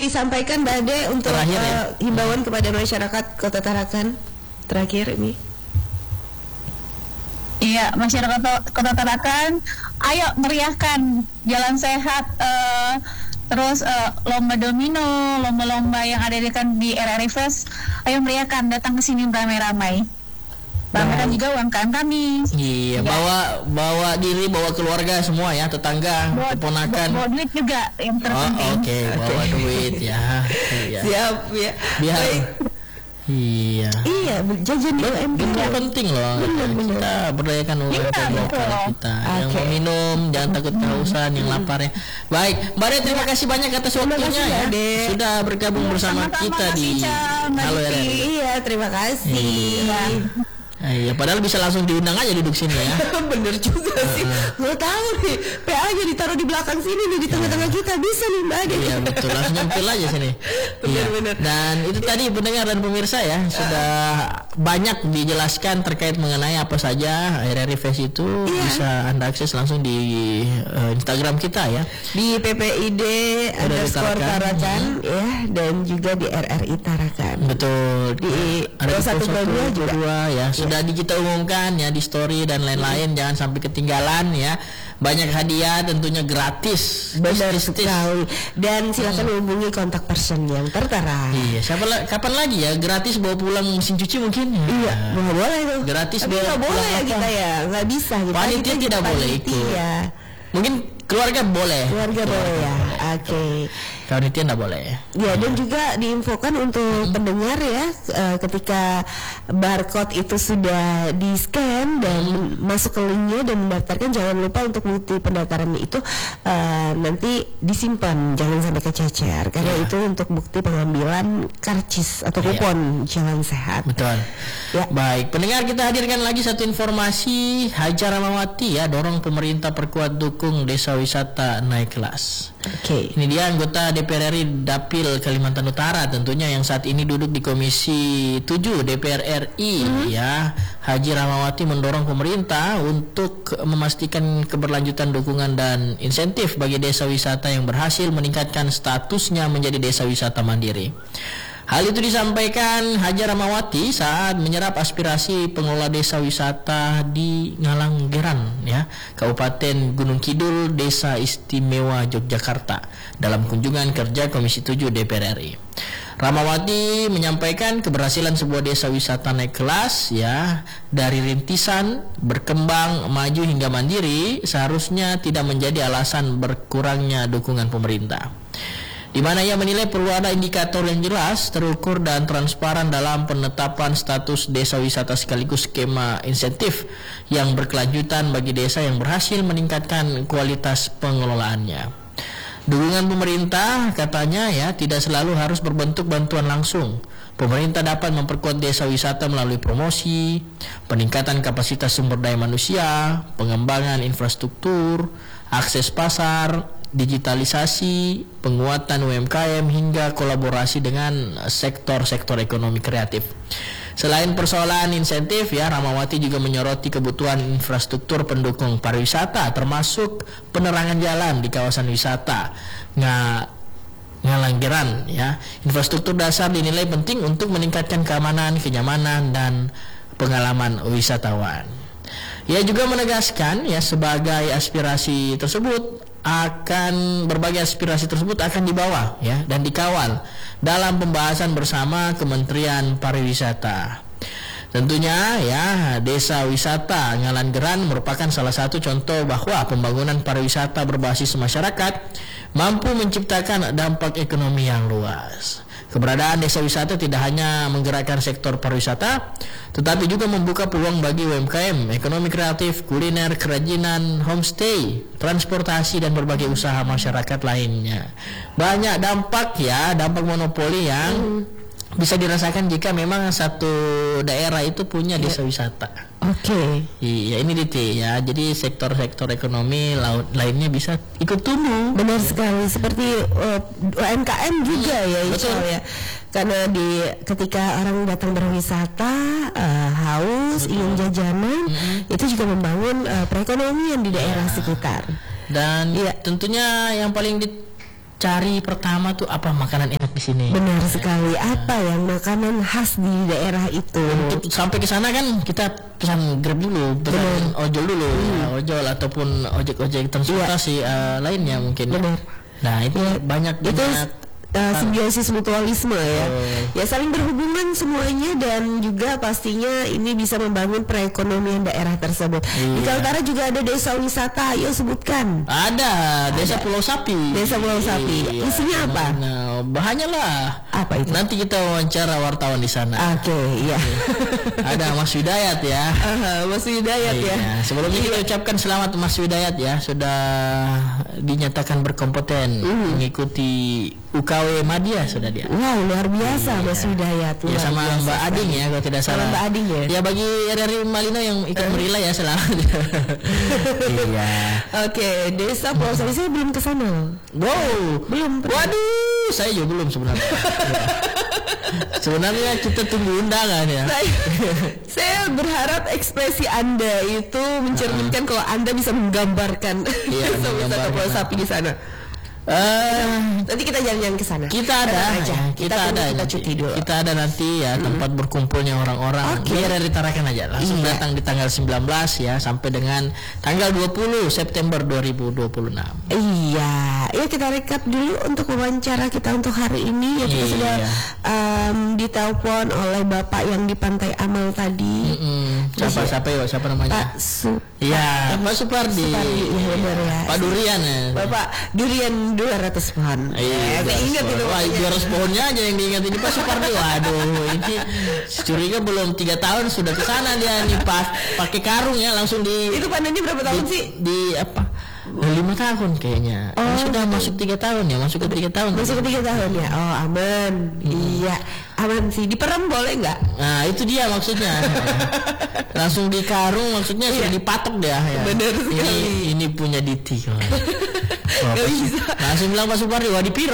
disampaikan Mbak Ade untuk himbauan kepada masyarakat Kota Tarakan terakhir ini? Iya, masyarakat Kota Tarakan, ayo meriahkan jalan sehat, terus lomba domino, lomba-lomba yang ada di RRI Fest, ayo meriahkan, datang ke sini beramai-ramai. Pameran juga UMKM kami. Iya, bawa diri, bawa keluarga semua ya, tetangga, keponakan. Bawa duit juga yang terpenting. Oke, bawa duit ya. Iya. Siap ya. Biar Iya, jajan di UMKM itu penting loh. Kita berdayakan UMKM lokal kita. Yang mau minum jangan takut kehausan, yang lapar ya. Baik, Mbak Ade, terima kasih banyak atas waktunya ya. Sudah bergabung bersama kita di Halo RRI. Iya, terima kasih. Iya, padahal bisa langsung diundang aja duduk sini ya. Bener juga sih. Nggak tahu nih, PA-nya ditaruh di belakang sini nih, di tengah-tengah kita bisa nih Mbak Ade. Iya betul, langsung nyempil aja sini. Bener-bener. Dan itu tadi pendengar dan pemirsa ya, sudah banyak dijelaskan terkait mengenai apa saja RRI Fest itu. Bisa Anda akses langsung di Instagram kita ya, di PPID _Tarakan ya, dan juga di RRI Tarakan. Betul. Di 2122 juga ya. Sudah kita umumkan ya di story dan lain-lain, jangan sampai ketinggalan ya. Banyak hadiah, tentunya gratis. Benar sekali. Dan silakan hubungi kontak person yang tertera. Iya, kapan lagi ya gratis bawa pulang mesin cuci mungkin? Ya. Iya, nggak boleh tuh. Gratis tapi bawa pulang boleh ya kita ya, nggak bisa. Panitia tidak boleh ikut. Mungkin keluarga boleh. Keluarga boleh ya. Oke. Panitia tidak boleh. Ya, dan juga diinfokan untuk pendengar ya, ketika barcode itu sudah di scan dan masuk ke linknya dan mendaftarkan, jangan lupa untuk bukti pendaftaran itu nanti disimpan, jangan sampai kececer, karena itu untuk bukti pengambilan karcis atau kupon jalan sehat. Betul. Ya. Baik, pendengar, kita hadirkan lagi satu informasi. Hajar Ramawati ya, dorong pemerintah perkuat dukung desa wisata naik kelas. Oke. Ini dia anggota DPR RI Dapil Kalimantan Utara, tentunya yang saat ini duduk di Komisi 7 DPR RI ya. Haji Ramawati mendorong pemerintah untuk memastikan keberlanjutan dukungan dan insentif bagi desa wisata yang berhasil meningkatkan statusnya menjadi desa wisata mandiri. Hal itu disampaikan Haji Ramawati saat menyerap aspirasi pengelola desa wisata di Ngalanggeran ya, Kabupaten Gunung Kidul, Desa Istimewa Yogyakarta, dalam kunjungan kerja Komisi 7 DPR RI. Ramawati menyampaikan keberhasilan sebuah desa wisata naik kelas ya, dari rintisan, berkembang, maju hingga mandiri seharusnya tidak menjadi alasan berkurangnya dukungan pemerintah. Di mana ia menilai perlu ada indikator yang jelas, terukur dan transparan dalam penetapan status desa wisata sekaligus skema insentif yang berkelanjutan bagi desa yang berhasil meningkatkan kualitas pengelolaannya. Dukungan pemerintah katanya ya tidak selalu harus berbentuk bantuan langsung. Pemerintah dapat memperkuat desa wisata melalui promosi, peningkatan kapasitas sumber daya manusia, pengembangan infrastruktur, akses pasar, digitalisasi, penguatan UMKM hingga kolaborasi dengan sektor-sektor ekonomi kreatif. Selain persoalan insentif ya, Ramawati juga menyoroti kebutuhan infrastruktur pendukung pariwisata, termasuk penerangan jalan di kawasan wisata Ngalanggeran ya. Infrastruktur dasar dinilai penting untuk meningkatkan keamanan, kenyamanan dan pengalaman wisatawan. Ia juga menegaskan ya, sebagai aspirasi tersebut berbagai aspirasi tersebut akan dibawa ya dan dikawal dalam pembahasan bersama Kementerian Pariwisata. Tentunya ya, desa wisata Ngalanggeran merupakan salah satu contoh bahwa pembangunan pariwisata berbasis masyarakat mampu menciptakan dampak ekonomi yang luas. Keberadaan desa wisata tidak hanya menggerakkan sektor pariwisata, tetapi juga membuka peluang bagi UMKM, ekonomi kreatif, kuliner, kerajinan, homestay, transportasi, dan berbagai usaha masyarakat lainnya. Banyak dampak ya, dampak monopoli yang bisa dirasakan jika memang satu daerah itu punya desa wisata. Oke. Iya, ini DT ya. Jadi sektor-sektor ekonomi lainnya bisa ikut tumbuh. Benar sekali, seperti UMKM juga ya, Betul ya. Karena ketika orang datang berwisata, haus, ingin jajanan, itu juga membangun perekonomian di daerah sekitar. Dan tentunya yang paling cari pertama tuh apa makanan enak di sini. Benar sekali. Apa yang makanan khas di daerah itu? Untuk sampai ke sana kan kita pesan Grab dulu, pesan ojol dulu, ya, ojol ataupun ojek-ojek transportasi lainnya mungkin. Benar. Nah itu banyak simbiosis mutualisme ya. Ya saling berhubungan semuanya dan juga pastinya ini bisa membangun perekonomian daerah tersebut. Di Kaltara juga ada desa wisata, ayo sebutkan. Ada desa Pulau Sapi. Desa Pulau Sapi. Isinya apa? Nah, bahannya lah. Apa itu? Nanti kita wawancara wartawan di sana. Oke, ya. Ada Mas Widayat ya. Mas Widayat ya. Sebelumnya kita ucapkan selamat Mas Widayat ya, sudah dinyatakan berkompeten mengikuti UKW Madya sudah dia. Wow, luar biasa Mas Widayat. Ya sama Mbak Ading ya kalau tidak salah. Mbak Ading ya. Ya bagi RRI Malino yang ikut merilai ya selamat. Iya. Oke, Desa Pulau Sapi saya belum ke sana. Wow, Belum. waduh, saya juga belum sebenarnya. Sebenarnya kita tunggu undangan ya. Saya berharap ekspresi Anda itu mencerminkan kalau Anda bisa menggambarkan desa wisata Pulau Sapi di sana. Nanti kita jalan-jalan ke sana. Kita ada aja. Kita ada kita cuti dulu. Kita ada nanti ya tempat berkumpulnya orang-orang. Biar dari Tarakan aja langsung datang di tanggal 19 ya sampai dengan tanggal 20 September 2026. Iya, ya kita rekap dulu untuk wawancara kita untuk hari ini ya kita sudah ditelepon oleh Bapak yang di Pantai Amal tadi. Siapa namanya? Iya, Pak Supardi. Iya benar ya. Pak Durian ya. Bapak Durian 200 pohon. Iya, ingat itu. Wah, 200 pohonnya aja yang diingat ini Pak Supardi. Waduh, ini curiga belum 3 tahun sudah ke sana dia nih pakai karung ya langsung di. Itu panennya berapa tahun sih? Di apa? 5 tahun kayaknya. Sudah masuk 3 tahun ya, masuk ke 3 tahun. Masuk ke 3 tahun ya. Oh, aman. Iya, aman sih. Diperem boleh nggak? Nah, itu dia maksudnya. Langsung di karung maksudnya sudah dipatok dia ya. Benar sekali. Ini punya Diti. Gak bisa. Langsung bilang Pak Supardi, wah dipiro,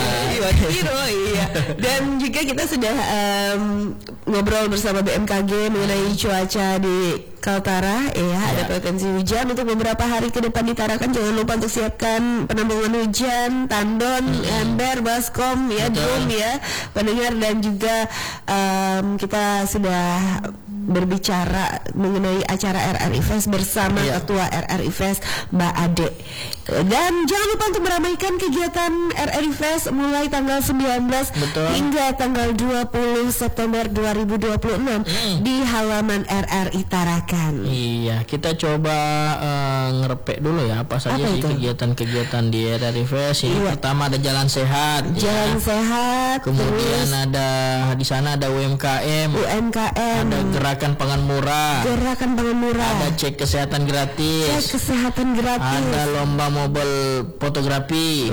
iya. Dan juga kita sudah ngobrol bersama BMKG mengenai cuaca di Kaltara ya. Ada potensi hujan untuk beberapa hari ke depan di Tarakan. Jangan lupa untuk siapkan penampungan hujan, tandon, ember, baskom ya, drum ya, pendengar. Dan juga kita sudah berbicara mengenai acara RRI Fest bersama Ketua RRI Fest Mbak Ade. Dan jangan lupa untuk meramaikan kegiatan RRI Fest mulai tanggal 19 hingga tanggal 20 September 2026 di halaman RRI Tarakan. Iya, kita coba ngerepek dulu ya apa saja sih kegiatan-kegiatan di RRI Fest. Yang pertama ada jalan sehat. Jalan sehat. Kemudian terus ada di sana ada UMKM. Ada gerakan pangan murah. Ada cek kesehatan gratis. Ada lomba mobile fotografi.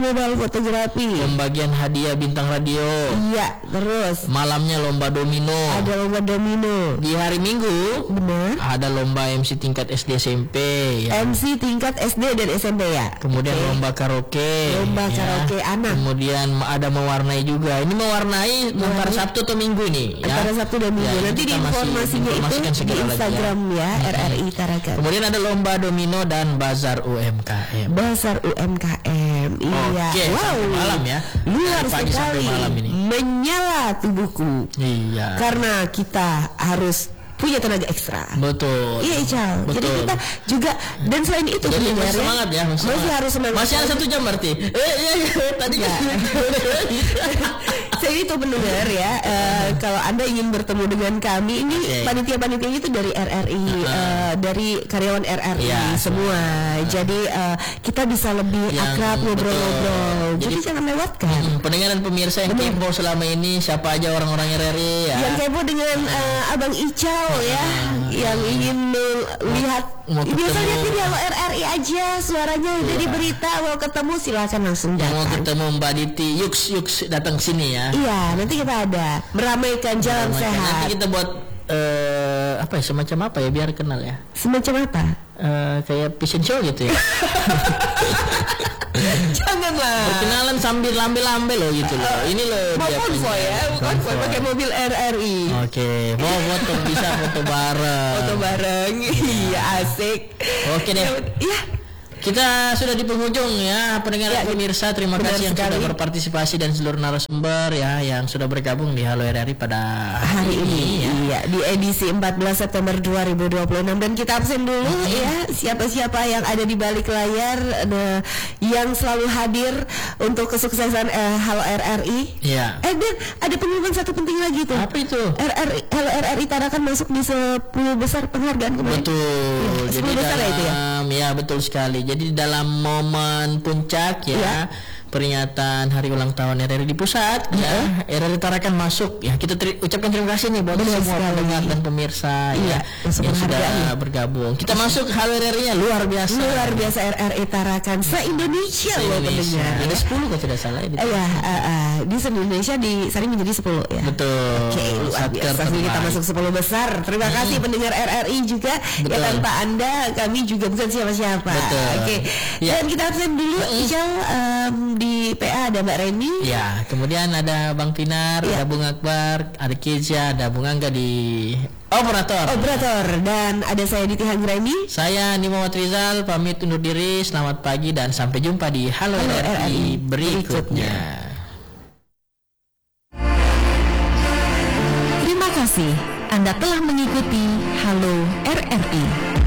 Pembagian hadiah bintang radio. Iya, terus malamnya lomba domino. Ada lomba domino. Di hari Minggu ada lomba MC tingkat SD SMP ya. MC tingkat SD dan SMP ya. Kemudian lomba karaoke. Karaoke anak. Kemudian ada mewarnai juga. Ini mewarnai antara Sabtu atau Minggu ini ya. Antara Sabtu dan Minggu. Nanti di informasinya itu di Instagram ya, RRI Tarakan. Kemudian ada lomba domino dan bazar UMKM. Iya. Wow. Malam ya. Luar pagi sekali. Sampai malam ini. Menyala tubuhku. Iya. Karena kita harus punya tenaga ekstra. Betul. Iya Ical. Jadi kita juga dan selain itu jadi masih semangat ya. Masih harus semangat. Masih ada 1 jam berarti. Tadi kan. Saya itu pendengar ya. Kalau Anda ingin bertemu dengan kami ini panitia-panitia itu dari RRI, dari karyawan RRI semua. Jadi kita bisa lebih akrab ngobrol-ngobrol. Jadi jangan lewatkan. Pendengar dan pemirsa yang kepo selama ini siapa aja orang-orang RRI ya. Yang kepo dengan Abang Ical ya, yang ingin lihat biasanya sih kalau RRI aja suaranya udah di berita, mau ketemu silakan langsung datang. Mau ketemu Mbak Diti, yuk datang sini ya. Iya, nanti kita ada meramaikan jalan sehat. Nanti kita buat apa ya, semacam apa ya biar kenal ya. Semacam apa? Kayak fashion show gitu ya. Janganlah. Perkenalan sambil lambe-lambe loh gitu loh. Ini loh. Mau konvoy ya, konvoy pakai mobil RRI. Oke, mau foto bisa foto bareng. Iya asik. Oke deh. Iya. Kita sudah di penghujung ya, pendengar dan pemirsa. Terima benar kasih yang sekali. sudah berpartisipasi dan seluruh narasumber ya yang sudah bergabung di Halo RRI pada hari ini ya. iya, di edisi 14 September 2026 dan kita absen dulu ya siapa-siapa yang ada di balik layar yang selalu hadir untuk kesuksesan Halo RRI. Iya. Dan ada pengumuman satu penting lagi tuh. Apa itu? Halo RRI Tarakan masuk di 10 besar penghargaan kemarin. Betul. Ya, Jadi 10 besar ya itu ya? ya betul sekali. Jadi dalam momen puncak ya, peringatan hari ulang tahun RRI di pusat ya, RRI Tarakan masuk ya. Kita ucapkan terima kasih nih buat Benar semua sekali. pendengar dan pemirsa ya untuk yang sudah penghargaan. bergabung. Kita masuk Halo RRI-nya luar biasa. Luar biasa RRI Tarakan se-Indonesia loh Se-Indonesia. pendengar. Ada 10 kalau tidak salah ya. Di se-Indonesia disaring menjadi 10 ya. Betul. Oke, luar Satker biasa. Jadi kita terbaik. masuk 10 besar. Terima kasih pendengar RRI juga. Betul. Ya tanpa Anda kami juga bukan siapa-siapa. Betul. Oke. Ya. Dan kita absen dulu Ical di PA ada Mbak Reni. Ya, kemudian ada Bang Pinar, Ya. ada Bung Akbar, ada Kizia, ada Bung Angga di operator. Dan ada saya Diti Hanggrani. Saya Nimo Matrizal pamit undur diri. Selamat pagi dan sampai jumpa di Halo RRI berikutnya. Terima kasih Anda telah mengikuti Halo RRI.